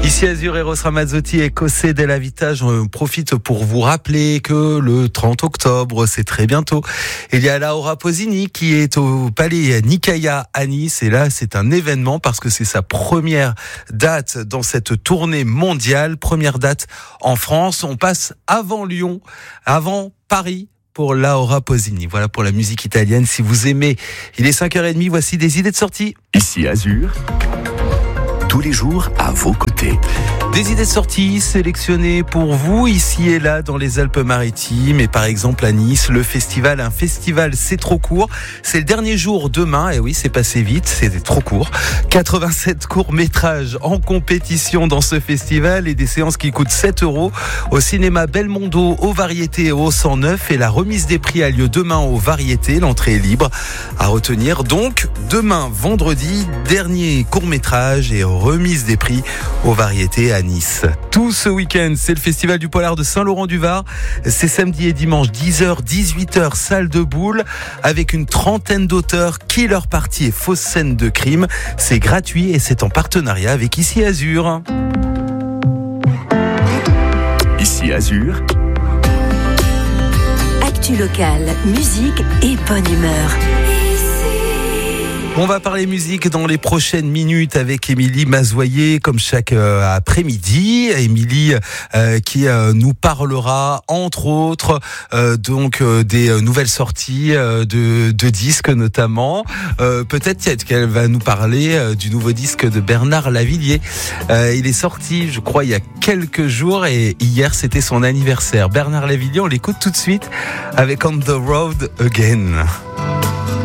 Ici Azur, Eros Ramazzotti et José Della Vita, j'en profite pour vous rappeler que le 30 octobre, c'est très bientôt, il y a Laura Pausini qui est au Palais Nicaïa à Nice, et là c'est un événement parce que c'est sa première date dans cette tournée mondiale, première date en France. On passe avant Lyon, avant Paris, pour Laura Pausini. Voilà pour la musique italienne. Si vous aimez, il est 5h30, voici des idées de sortie. Ici Azur, tous les jours à vos côtés. Des idées de sortie sélectionnées pour vous ici et là dans les Alpes-Maritimes, et par exemple à Nice, un festival c'est trop court. C'est le dernier jour demain, et oui c'est passé vite, c'était trop court. 87 courts-métrages en compétition dans ce festival et des séances qui coûtent 7 € au cinéma Belmondo, aux Variétés et au 109, et la remise des prix a lieu demain aux Variétés, l'entrée est libre. À retenir donc, demain vendredi, dernier court-métrage et remise des prix aux Variétés à Nice. Tout ce week-end, c'est le festival du polar de Saint-Laurent-du-Var. C'est samedi et dimanche, 10h, 18h, salle de boule, avec une trentaine d'auteurs, killer party et fausses scènes de crime. C'est gratuit et c'est en partenariat avec Ici Azur. Ici Azur, actu locale, musique et bonne humeur. On va parler musique dans les prochaines minutes avec Émilie Mazoyer, comme chaque après-midi. Émilie qui nous parlera entre autres des nouvelles sorties de disques notamment. Peut-être qu'elle va nous parler du nouveau disque de Bernard Lavilliers. Il est sorti, je crois, il y a quelques jours, et hier c'était son anniversaire. Bernard Lavilliers, on l'écoute tout de suite avec On the Road Again.